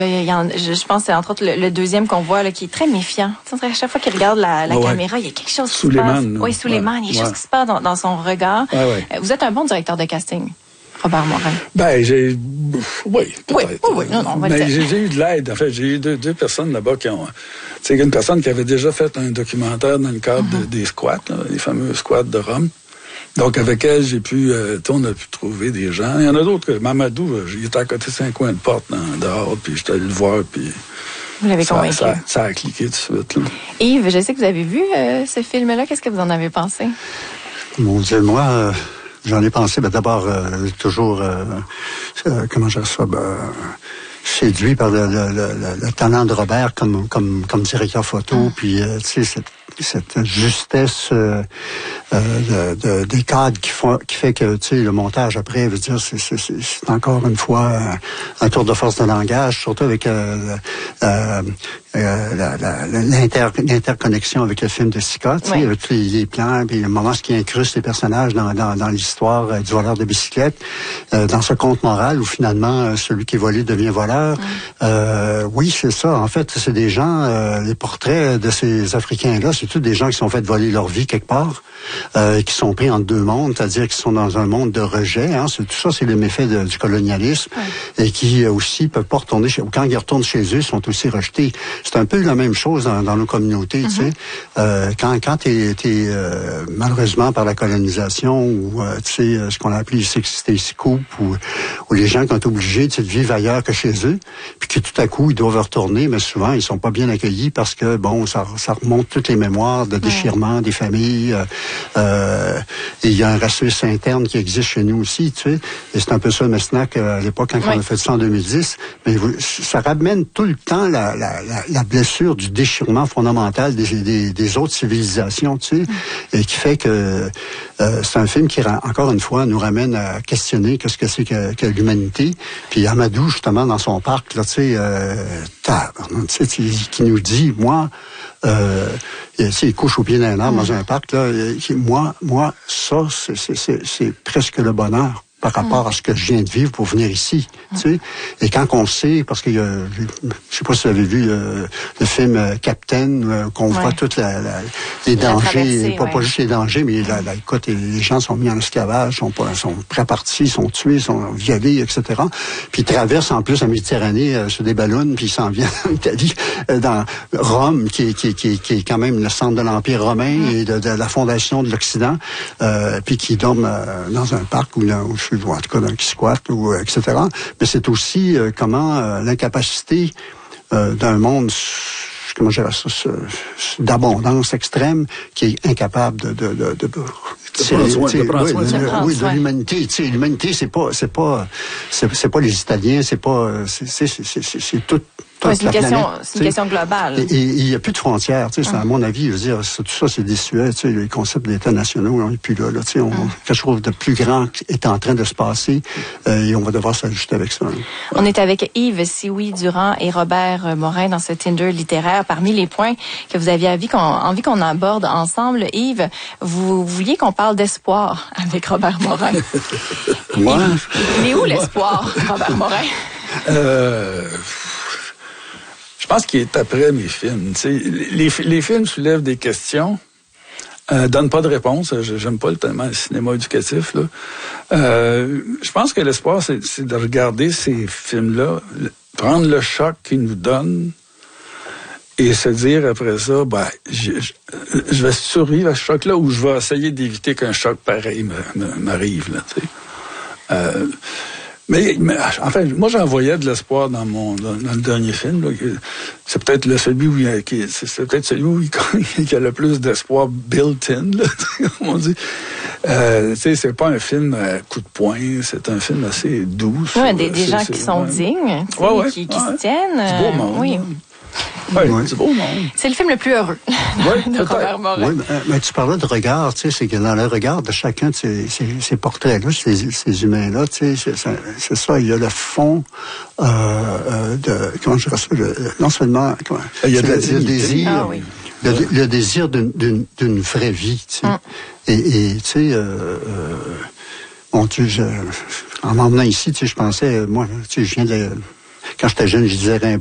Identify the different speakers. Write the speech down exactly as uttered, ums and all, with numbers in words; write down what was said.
Speaker 1: Il y en, je, je pense que c'est entre autres le, le deuxième qu'on voit là, qui est très méfiant. Tu sais, à chaque fois qu'il regarde la, la
Speaker 2: ouais.
Speaker 1: caméra, il y a quelque chose qui
Speaker 2: Suleiman,
Speaker 1: se passe. Oui, Suleiman, il y a quelque
Speaker 2: ouais.
Speaker 1: chose qui se passe dans, dans son regard.
Speaker 2: Ouais, ouais.
Speaker 1: Vous êtes un bon directeur de casting, Robert Morin.
Speaker 2: Ben, j'ai... Oui, peut-être.
Speaker 1: Oui, oui, oui. Non, non, on va
Speaker 2: Mais
Speaker 1: le dire.
Speaker 2: j'ai, j'ai eu de l'aide. En fait, j'ai eu deux, deux personnes là-bas qui ont... Tu sais, une personne qui avait déjà fait un documentaire dans le cadre mm-hmm. de, des squats, là, les fameux squats de Rome. Donc, avec elle, j'ai pu... Euh, on a pu trouver des gens. Il y en a d'autres que... Mamadou, il était à côté de cinq coins de porte, dans, dehors, puis j'étais allé le voir, puis...
Speaker 1: Vous l'avez
Speaker 2: ça,
Speaker 1: convaincu.
Speaker 2: Ça, ça a cliqué tout de suite, là.
Speaker 1: Yves, je sais que vous avez vu euh, ce film-là. Qu'est-ce que vous en avez pensé?
Speaker 3: Mon Dieu, moi... Euh... J'en ai pensé, ben d'abord, euh, toujours, euh, euh, comment je reçois, ben, séduit par le, le, le, le talent de Robert comme, comme, comme directeur photo, mm. puis, euh, tu sais, cette, cette justesse euh, euh, de, de, des cadres qui, font, qui fait que, tu sais, le montage après, veut dire, c'est, c'est, c'est encore une fois un, un tour de force de langage, surtout avec euh, euh, euh, la, la, l'inter, l'interconnexion avec le film de Sica, tu sais, oui. avec les, les plans, puis le moment ce qui incruste les personnages dans, dans, dans l'histoire euh, du voleur de bicyclette, euh, dans ce conte moral où finalement euh, celui qui est volé devient voleur. Mm. Euh, oui, c'est ça. En fait, c'est des gens, euh, les portraits de ces Africains-là, c'est tous des gens qui sont fait voler leur vie quelque part, euh, qui sont pris entre deux mondes, c'est-à-dire qu'ils sont dans un monde de rejet. Hein, c'est, tout ça, c'est le méfait de, du colonialisme, ouais. et qui euh, aussi peuvent pas retourner chez, quand ils retournent chez eux, ils sont aussi rejetés. C'est un peu la même chose dans, dans nos communautés, mm-hmm. tu sais. Euh, quand quand t'es, t'es euh, malheureusement par la colonisation ou euh, tu sais ce qu'on a appelé les scoop ou ou les gens qui ont été obligés de vivre ailleurs que chez eux, puis que tout à coup ils doivent retourner, mais souvent ils sont pas bien accueillis parce que bon, ça ça remonte toutes les mémoires de déchirement ouais. des familles. Euh, euh, et il y a un racisme interne qui existe chez nous aussi, tu sais. Et c'est un peu ça, Messnac, à l'époque, quand ouais. on a fait ça en deux mille dix. Mais ça ramène tout le temps la, la, la, la blessure du déchirement fondamental des, des, des autres civilisations, tu sais. Mm. Et qui fait que euh, c'est un film qui, encore une fois, nous ramène à questionner qu'est-ce que c'est que, que l'humanité. Puis Amadou, justement, dans son parc, là, tu sais, euh, tu sais, qui nous dit, moi, euh, il couche au pied d'un arbre mmh. dans un parc, là, moi, moi, ça, c'est, c'est, c'est, c'est presque le bonheur par rapport mmh. à ce que je viens de vivre pour venir ici, mmh. tu sais. Et quand on sait, parce qu'il y a, je sais pas si vous avez vu euh, le film euh, Captain, euh, qu'on ouais. voit toutes la, la, les la dangers, pas, ouais. pas juste les dangers, mais la, la, écoute, les gens sont mis en esclavage, sont pas, sont pré-partis, sont tués, sont violés, et cetera. Puis ils traversent en plus la Méditerranée euh, sur des ballons, puis ils s'en viennent en Italie, euh, dans Rome, qui est, qui, qui, qui est quand même le centre de l'Empire romain mmh. et de, de la fondation de l'Occident, euh, puis qui dorment euh, dans un parc où, là, où ou en tout cas dans qui squatte, ou et cetera. Mais c'est aussi euh, comment euh, l'incapacité euh, d'un monde, comment je dirais ça, d'abondance extrême, qui est incapable de de de, de, de
Speaker 2: C'est, de soin, de prendre
Speaker 3: oui,
Speaker 2: soin,
Speaker 3: de, oui, de l'humanité. Tu sais, l'humanité, c'est pas, c'est pas, c'est, c'est pas les Italiens, c'est pas, c'est, c'est, c'est, c'est, c'est tout.
Speaker 1: Ouais, c'est une, question, c'est une question globale.
Speaker 3: Et il n'y a plus de frontières. Tu sais, hum. À mon avis, je veux dire, tout ça, c'est désuet. Tu sais, les concepts d'États nationaux, on n'est plus là. là tu sais, on, hum. quelque chose de plus grand est en train de se passer euh, et on va devoir s'ajuster avec ça. Hein.
Speaker 1: On est avec Yves Sioui-Durand et Robert Morin dans ce Tinder littéraire. Parmi les points que vous aviez envie qu'on, envie qu'on aborde ensemble, Yves, vous vouliez qu'on parle d'espoir avec Robert Morin.
Speaker 3: Moi?
Speaker 1: Il est où l'espoir, Robert Morin?
Speaker 2: Euh... Je pense qu'il est après mes films. Tu sais, les, les films soulèvent des questions, euh, donnent pas de réponse. J'aime pas tellement le cinéma éducatif, là. Euh, je pense que l'espoir, c'est, c'est de regarder ces films-là, prendre le choc qu'ils nous donnent et se dire après ça, ben, je, je, je vais survivre à ce choc-là ou je vais essayer d'éviter qu'un choc pareil m'arrive, là, tu sais. Euh, Mais, mais enfin, moi j'en voyais de l'espoir dans mon dans, dans le dernier film. Là, c'est peut-être le celui où il, qui, c'est, c'est peut-être celui où il, il y a le plus d'espoir built-in, là, comme on dit. Euh, tu sais, c'est pas un film à coup de poing, c'est un film assez doux.
Speaker 1: Ouais, des, des gens qui sont ouais. dignes,
Speaker 2: ouais, ouais,
Speaker 1: qui, qui
Speaker 2: ouais.
Speaker 1: se tiennent.
Speaker 2: C'est beau monde.
Speaker 1: Oui.
Speaker 2: Ouais, ouais. C'est beau monde.
Speaker 1: C'est le film le plus heureux
Speaker 2: ouais,
Speaker 1: de Robert Morin.
Speaker 3: Oui, mais, mais tu parlais de regard, tu sais, c'est que dans le regard de chacun de ces, ces, ces portraits-là, ces, ces humains-là, tu sais, c'est, c'est, c'est ça, il y a le fond euh, euh, de, comment je dirais ça, le, non seulement, comment,
Speaker 2: il y a
Speaker 3: le,
Speaker 2: le
Speaker 3: désir,
Speaker 1: ah, oui.
Speaker 3: le, le désir d'une, d'une, d'une vraie vie, tu sais, mm. et, et tu sais, euh, euh, bon, tu, je, en m'emmenant ici, tu sais, je pensais, moi, tu sais, je viens de quand j'étais jeune, je disais